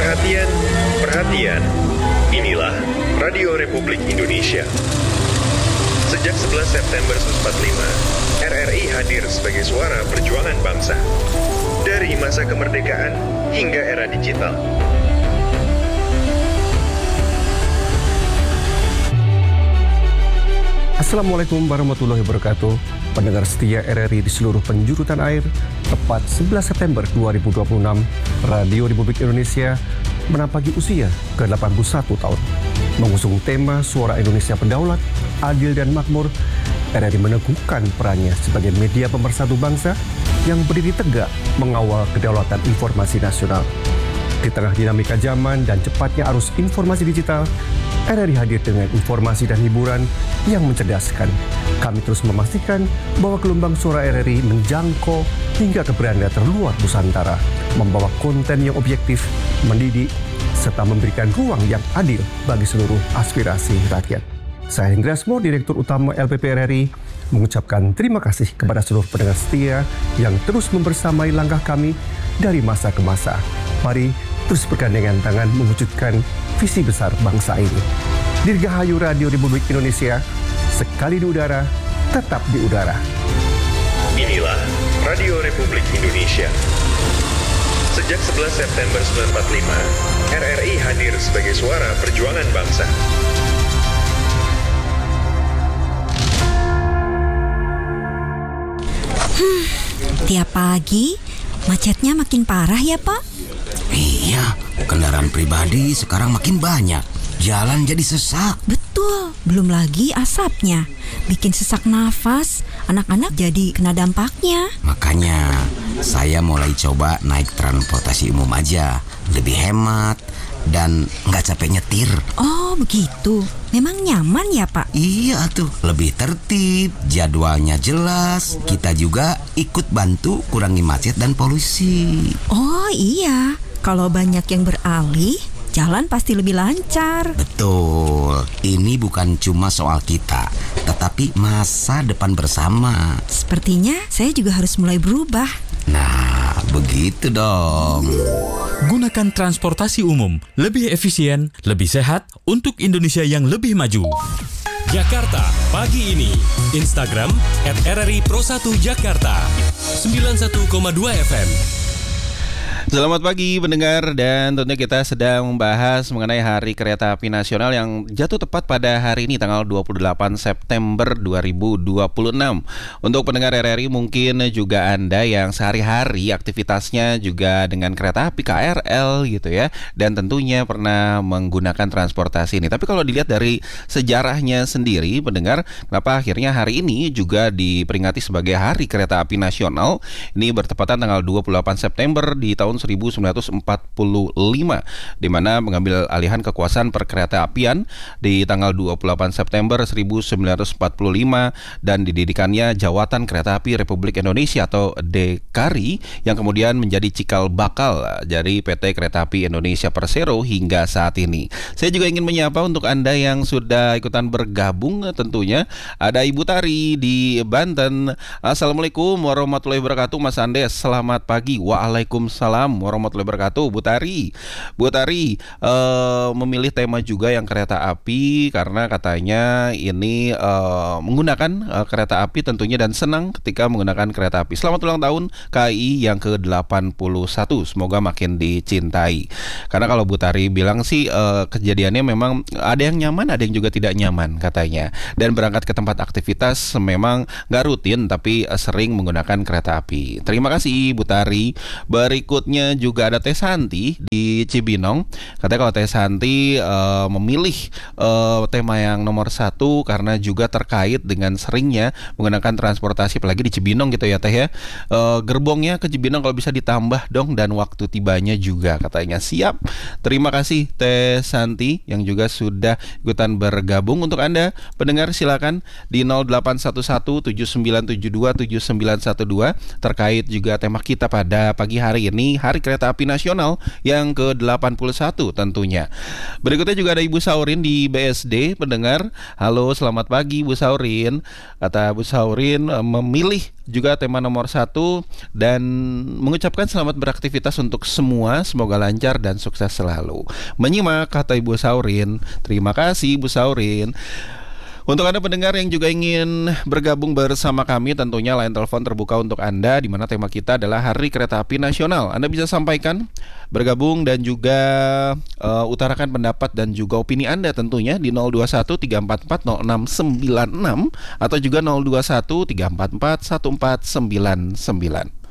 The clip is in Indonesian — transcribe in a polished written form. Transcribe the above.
Perhatian, perhatian. Inilah Radio Republik Indonesia. Sejak 11 September 1945, RRI hadir sebagai suara perjuangan bangsa. Dari masa kemerdekaan hingga era digital. Assalamualaikum warahmatullahi wabarakatuh. Pendengar setia RRI di seluruh penjuru tanah air, tepat 11 September 2026, Radio Republik Indonesia menampaki usia ke-81 tahun. Mengusung tema Suara Indonesia Berdaulat, Adil dan Makmur, RRI meneguhkan perannya sebagai media pemersatu bangsa yang berdiri tegak mengawal kedaulatan informasi nasional. Di tengah dinamika zaman dan cepatnya arus informasi digital, RRI hadir dengan informasi dan hiburan yang mencerdaskan. Kami terus memastikan bahwa gelombang suara RRI menjangkau hingga ke beranda terluar Nusantara, membawa konten yang objektif, mendidik, serta memberikan ruang yang adil bagi seluruh aspirasi rakyat. Saya Hengrasmo, Direktur Utama LPP RRI, mengucapkan terima kasih kepada seluruh pendengar setia yang terus membersamai langkah kami dari masa ke masa. Mari terus bergandengan tangan mewujudkan visi besar bangsa ini. Dirgahayu Radio Republik Indonesia, sekali di udara, tetap di udara. Inilah Radio Republik Indonesia. Sejak 11 September 1945, RRI hadir sebagai suara perjuangan bangsa. Tiap pagi, macetnya makin parah ya, Pak? Iya, kendaraan pribadi sekarang makin banyak. Jalan jadi sesak. Betul, belum lagi asapnya. Bikin sesak nafas, anak-anak jadi kena dampaknya. Makanya, saya mulai coba naik transportasi umum aja. Lebih hemat dan nggak capek nyetir. Oh, begitu. Memang nyaman ya, Pak? Iya tuh, lebih tertib, jadwalnya jelas. Kita juga ikut bantu kurangi macet dan polusi. Oh iya, kalau banyak yang beralih, jalan pasti lebih lancar. Betul, ini bukan cuma soal kita, tetapi masa depan bersama. Sepertinya saya juga harus mulai berubah. Nah, begitu dong. Gunakan transportasi umum, lebih efisien, lebih sehat untuk Indonesia yang lebih maju. Jakarta pagi ini. Instagram @RRI Pro 1 Jakarta 91,2 FM. Selamat pagi pendengar, dan tentunya kita sedang membahas mengenai Hari Kereta Api Nasional yang jatuh tepat pada hari ini tanggal 28 September 2026. Untuk pendengar RRI mungkin juga Anda yang sehari-hari aktivitasnya juga dengan kereta api KRL gitu ya, dan tentunya pernah menggunakan transportasi ini. Tapi kalau dilihat dari sejarahnya sendiri pendengar, kenapa akhirnya hari ini juga diperingati sebagai Hari Kereta Api Nasional? Ini bertepatan tanggal 28 September di tahun 1945, di mana mengambil alihan kekuasaan perkereta apian di tanggal 28 September 1945 dan didirikannya Jawatan Kereta Api Republik Indonesia atau DKRI yang kemudian menjadi cikal bakal dari PT Kereta Api Indonesia Persero hingga saat ini. Saya juga ingin menyapa untuk Anda yang sudah ikutan bergabung, tentunya ada Ibu Tari di Banten. Assalamualaikum warahmatullahi wabarakatuh Mas Andes. Selamat pagi. Waalaikumsalam warahmatullahi wabarakatuh. Bu Tari memilih tema juga yang kereta api karena katanya ini menggunakan kereta api tentunya dan senang ketika menggunakan kereta api. Selamat ulang tahun KAI yang ke-81. Semoga makin dicintai. Karena kalau Bu Tari bilang sih kejadiannya memang ada yang nyaman, ada yang juga tidak nyaman katanya. Dan berangkat ke tempat aktivitas memang nggak rutin tapi sering menggunakan kereta api. Terima kasih Bu Tari. Berikutnya juga ada Teh Santi di Cibinong. Katanya kalau Teh Santi memilih tema yang nomor 1 karena juga terkait dengan seringnya menggunakan transportasi apalagi di Cibinong gitu ya Teh ya. Gerbongnya ke Cibinong kalau bisa ditambah dong dan waktu tibanya juga katanya. Siap. Terima kasih Teh Santi yang juga sudah ikutan bergabung. Untuk Anda pendengar silakan di 081179727912 terkait juga tema kita pada pagi hari ini, Hari Kereta Api Nasional yang ke-81 tentunya. Berikutnya juga ada Ibu Saurin di BSD, pendengar. Halo, selamat pagi Bu Saurin. Kata Bu Saurin memilih juga tema nomor 1 dan mengucapkan selamat beraktivitas untuk semua, semoga lancar dan sukses selalu. Menyimak kata Ibu Saurin. Terima kasih Bu Saurin. Untuk Anda pendengar yang juga ingin bergabung bersama kami, tentunya line telepon terbuka untuk Anda, di mana tema kita adalah Hari Kereta Api Nasional. Anda bisa sampaikan, bergabung dan juga utarakan pendapat dan juga opini Anda tentunya di 021-344-0696 atau juga 021-344-1499.